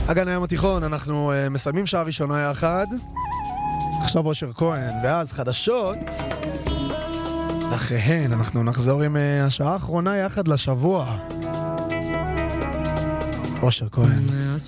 הגן הים התיכון, אנחנו מסיימים שעה ראשונה יחד. עכשיו אושר כהן, ואז חדשות. אחריהן אנחנו נחזור עם השעה האחרונה יחד לשבוע. אושר כהן.